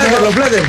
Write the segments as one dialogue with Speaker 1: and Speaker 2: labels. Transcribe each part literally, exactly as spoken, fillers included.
Speaker 1: por los platos.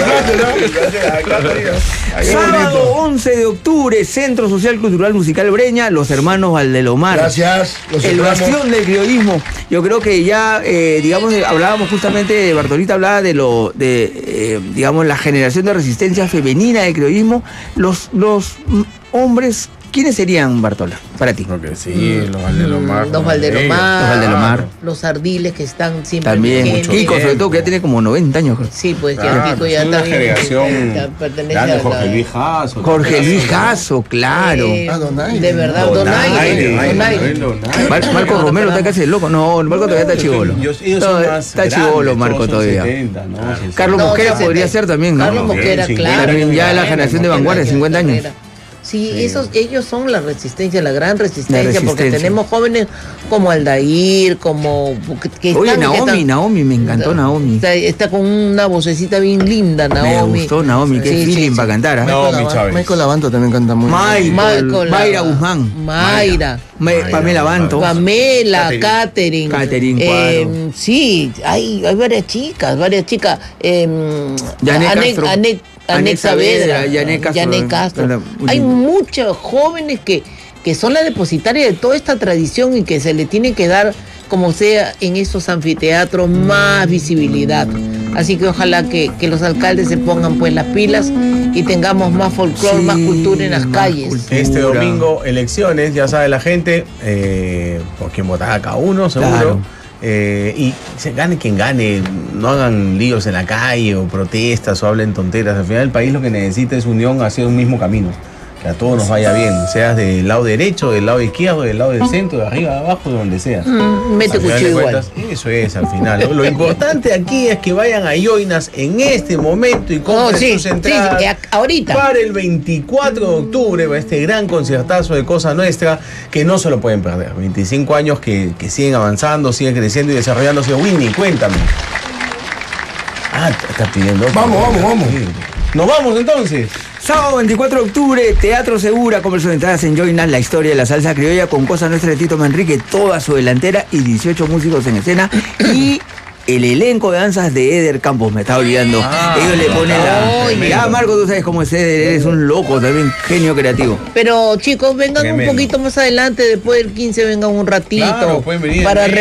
Speaker 1: Sábado once de octubre, Centro Social Cultural Musical Breña, los hermanos Valdelomar.
Speaker 2: Gracias.
Speaker 1: El bastión del criollismo. Yo creo que ya, eh, digamos, hablábamos justamente, Bartolita hablaba de lo, de, eh, digamos, la generación de resistencia femenina del criollismo. Los, los hombres, ¿quiénes serían, Bartola, para ti?
Speaker 3: Creo que sí, los Valdelomar.
Speaker 4: Los Valdelomar.
Speaker 1: Los Valdelomar.
Speaker 4: Los Ardiles que están siempre
Speaker 1: También,
Speaker 4: vigentes.
Speaker 1: Kiko, sobre todo, que ya tiene como noventa años.
Speaker 4: Sí, pues ya
Speaker 3: Claro,
Speaker 4: Kiko ya
Speaker 3: es una
Speaker 4: está bien,
Speaker 3: generación
Speaker 4: ya pertenece
Speaker 3: grande,
Speaker 4: a la-
Speaker 3: Jorge Luis Jasso.
Speaker 1: Jorge Luis Jasso, claro.
Speaker 4: Eh,
Speaker 2: Ah, Donaire.
Speaker 4: de verdad,
Speaker 3: Donaire,
Speaker 4: Donaire.
Speaker 3: Donaire,
Speaker 4: Donaire.
Speaker 3: Donaire.
Speaker 1: Mar- Marco Romero está casi loco. No, Marco todavía está chivolo.
Speaker 3: Ellos- ellos son
Speaker 1: No,
Speaker 3: más
Speaker 1: está
Speaker 3: grandes,
Speaker 1: chivolo,
Speaker 3: todos
Speaker 1: Marco
Speaker 3: son
Speaker 1: todavía.
Speaker 3: setenta, ¿no? sesenta.
Speaker 1: Carlos
Speaker 4: No,
Speaker 1: Mosquera
Speaker 4: sesenta.
Speaker 1: podría ser también, ¿no?
Speaker 4: Carlos Mosquera,
Speaker 3: Sí,
Speaker 4: claro.
Speaker 1: también ya la
Speaker 4: Claro,
Speaker 1: generación de
Speaker 4: Mosquera,
Speaker 1: vanguardia, cincuenta años.
Speaker 4: carrera. Sí, esos, ellos son la resistencia, la gran resistencia,
Speaker 1: La
Speaker 4: porque
Speaker 1: resistencia.
Speaker 4: tenemos jóvenes como Aldair, como... Que, que
Speaker 1: Oye,
Speaker 4: están- que
Speaker 1: Naomi,
Speaker 4: están-
Speaker 1: Naomi, me encantó Naomi.
Speaker 4: Está, está con una vocecita bien linda, Naomi.
Speaker 1: Me gustó Naomi, qué
Speaker 4: Sí, sí,
Speaker 1: feeling
Speaker 4: sí.
Speaker 1: para cantar. ¿ah?
Speaker 3: No,
Speaker 2: Michael
Speaker 3: mi
Speaker 2: Lavan-
Speaker 3: Chávez.
Speaker 2: Michael Lavanto también canta muy bien.
Speaker 1: Michael,
Speaker 4: Michael,
Speaker 1: Mayra
Speaker 4: la-
Speaker 1: Guzmán.
Speaker 4: Mayra.
Speaker 1: Ma- Pamela Banto.
Speaker 4: Pamela,
Speaker 3: Catherine.
Speaker 4: Catherine.
Speaker 1: Catherine
Speaker 4: eh,
Speaker 1: Cuadro.
Speaker 4: sí, hay, hay varias chicas, varias chicas. Eh,
Speaker 1: Yanet
Speaker 4: Anet-
Speaker 1: Castro.
Speaker 4: Anet-
Speaker 1: Anet
Speaker 4: Anet
Speaker 1: Saavedra,
Speaker 4: Saavedra.
Speaker 1: Yanet Castro.
Speaker 4: Yanet Castro.
Speaker 1: Muy
Speaker 4: Hay
Speaker 1: lindo.
Speaker 4: muchos jóvenes que, que son las depositarias de toda esta tradición y que se le tiene que dar, como sea, en esos anfiteatros más visibilidad. Así que ojalá que, que los alcaldes se pongan pues las pilas y tengamos más folclore,
Speaker 1: Sí,
Speaker 4: más cultura en las
Speaker 1: más
Speaker 4: calles.
Speaker 1: cultura.
Speaker 3: Este domingo, elecciones, ya sabe la gente, eh, por quien votará cada uno, seguro.
Speaker 1: Claro.
Speaker 3: Eh, y se gane quien gane, no hagan líos en la calle o protestas o hablen tonteras. Al final el país lo que necesita es unión hacia un mismo camino. Que a todos nos vaya bien, seas del lado derecho, del lado izquierdo, del lado del centro, de arriba, de abajo, de donde sea.
Speaker 4: Mm, mete
Speaker 3: Al final
Speaker 4: cuchillo
Speaker 3: de
Speaker 4: igual.
Speaker 3: cuentas, eso es al final. Lo, lo importante aquí es que vayan a Yoinas en este momento y compren
Speaker 4: Oh, sí,
Speaker 3: sus
Speaker 4: sí,
Speaker 3: entradas.
Speaker 4: sí, a- ahorita.
Speaker 3: Para el veinticuatro de octubre, va este gran conciertazo de Cosa Nuestra que no se lo pueden perder. veinticinco años que, que siguen avanzando, siguen creciendo y desarrollándose. Winnie, cuéntame. Ah, te estás pidiendo.
Speaker 2: Vamos, vamos, vamos.
Speaker 3: Nos vamos entonces.
Speaker 1: Sábado veinticuatro de octubre, Teatro Segura, comercio de entradas en Joinas, la historia de la salsa criolla con Cosa Nuestra de Tito Manrique, toda su delantera y dieciocho músicos en escena. Y el elenco de danzas de Eder Campos, me estaba olvidando.
Speaker 3: Ah,
Speaker 1: Ellos le ponen la...
Speaker 4: Oye.
Speaker 1: Ya, Marco, tú sabes cómo es Eder, eres un loco, también genio creativo.
Speaker 4: Pero chicos, vengan
Speaker 3: Tremendo.
Speaker 4: un poquito más adelante, después del quince vengan un ratito
Speaker 3: Claro, pueden venir
Speaker 4: para
Speaker 3: en